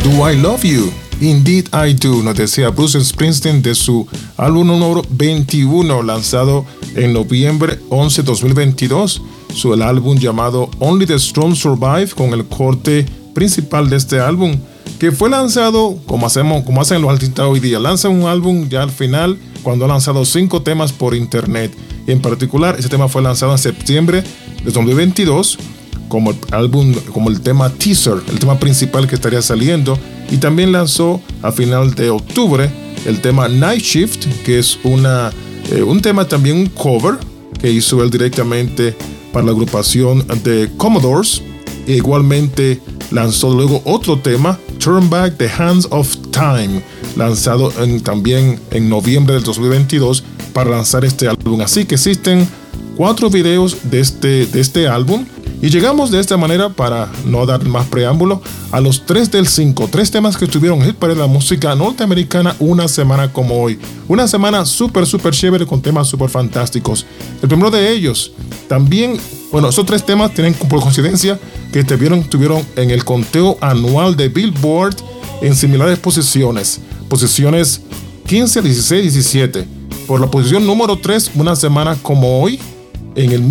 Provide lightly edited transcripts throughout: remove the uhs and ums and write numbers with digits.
Do I Love You? Indeed I Do, nos decía Bruce Springsteen de su álbum número 21, lanzado en noviembre 11, 2022. El álbum llamado Only the Strong Survive, con el corte principal de este álbum, que fue lanzado como hacen los artistas hoy día. Lanzan un álbum ya al final cuando ha lanzado 5 temas por internet. Y en particular, ese tema fue lanzado en septiembre de 2022 como el tema teaser, el tema principal que estaría saliendo. Y también lanzó a final de octubre el tema Night Shift, que es un tema también, un cover que hizo él directamente para la agrupación de Commodores. E igualmente lanzó luego otro tema, Turn Back the Hands of Time, lanzado también en noviembre del 2022 para lanzar este álbum. Así que existen 4 videos de este álbum. Y llegamos de esta manera, para no dar más preámbulo, a los 3 del 5, 3 temas que estuvieron hit para la música norteamericana una semana como hoy. Una semana súper chévere con temas súper fantásticos. El primero de ellos, también, esos 3 temas tienen por coincidencia que estuvieron en el conteo anual de Billboard en similares posiciones 15, 16, 17. Por la posición número 3, una semana como hoy, en el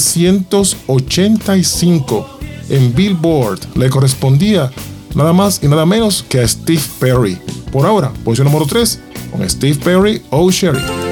1985, en Billboard, le correspondía nada más y nada menos que a Steve Perry. Por ahora, posición número 3, con Steve Perry, Oh Sherry.